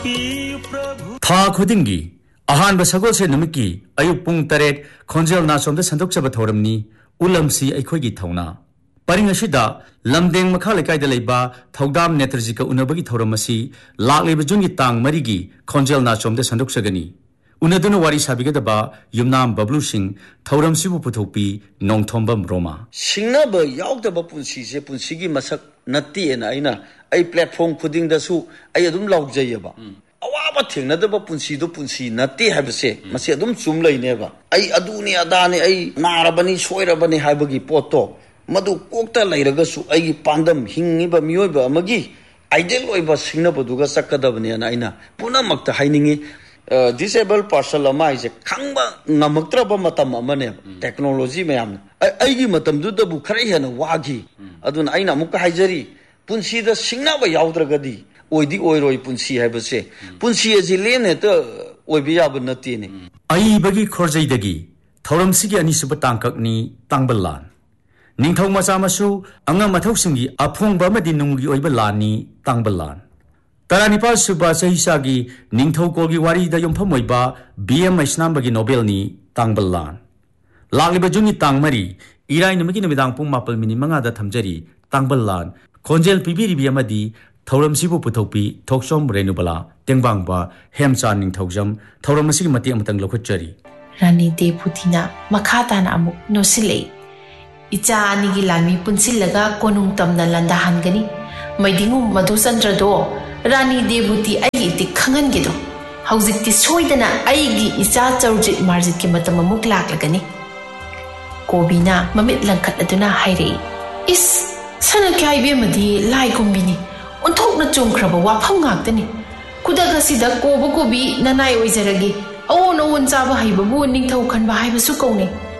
था खुदिंगी अहानब सगोलसे नुमिकी अयुक पुंग तरेट खोंजेल नासोमदा संदोकचब थौरमनी उलमसी अखोइगी थौना परिंग असिदा लमदेंग मखा लेकाइदा लेबा थौदाम नेत्रजिका उनबगी थौरमसी लाक्लेबा जुनगी तांग मरिगी खोंजेल नासोमदा संदोकसगनी उनदुना वारी साबिगदबा युमनाम बबलू सिंह थौरमसिबु पुथोपी नोंथोंबम रोमा सिंगनाब यावदबा पुंसीसे पुंसीगी मसक नत्तीएना आइना आई प्लेटफॉर्म खुदिंगदसु आई अदुम लाउजैयबा अवाबा थेंगनदबा पुंसीदो पुंसी नत्ती हाबसे मसे अदुम चुम लैनेबा आई अदुनी अदानी आई नारबनी सोइरबनी हाबगी पोतो मदु कोक्ता लैरगसु आई पांदम हिंगिबा मियोइबा अमगी आइडियल ओइबा सिंगनाबदुगा सकदबने आइना पुनमक्ता हाइनिंगी disabled person lama ise khangba ngamuktraba matam amane technology mayam aigi matam du da bu khare hena wagi adun aina mukka haijari punsi da singna ba yaudra oidi oiroi punsi haibase punsi aji lene ta oibi yab nati ne ai bagi khorjai dagi thoram sigi ani suba tangkak ni tangbalan ningthau macha masu anga mathau singi aphong ba madi nunggi oiba lani tangbalan Taranipal Suba Sahisagi Ningthaukolgi Wari da Yomphamoiba BM Isnambagi Nobel ni Tangbalan Lagliba Jungi Tangmari Irai Numagi Namidang Pung Mapal Minimanga da Thamjari Tangbalan Konjel Pibiri Biamadi Thoram Sibu Putopi Toksom Renubala Tengbangba Hemchan Ningthaujam Thoram Masigi Mati Amatang Lokhachari Rani Deputina Makhatana Amuk Nosile Icha Anigi Lami Punsilaga Konung Tamna Landa Hangani Maidingu Madhusandra do Rani Debuti ai ti khangan gido hauzik ti soidana aigi icha chaujit marjit ki matam amuk lak lagani kobina mamit langkhat aduna haire is sana kai be madi lai kombini onthok na chungkraba wafam ngaktani kudaga sida kobi nanai oijaragi awon awon chaba haibabu ningthau khanba haibasu kaune